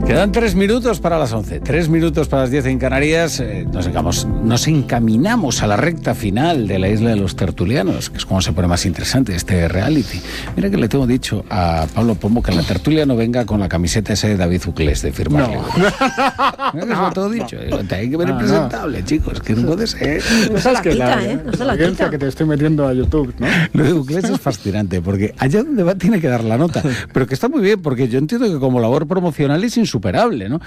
Quedan 3 minutos para las 11, 3 minutos para las 10 en Canarias. Nos encaminamos a la recta final de la Isla de los Tertulianos, que es como se pone más interesante este reality. Mira que le tengo dicho a Pablo Pombo que en la tertulia no venga con la camiseta esa de David Uclés de firmar libros. Mira que se lo tengo dicho. Hay que ver presentable, chicos, que no puede ser. No se la quita, No se la quita. Que te estoy metiendo a YouTube, ¿no? Lo de Uclés es fascinante, porque allá donde va tiene que dar la nota. Pero que está muy bien, porque yo entiendo que como labor promocional es insuperable, ¿no?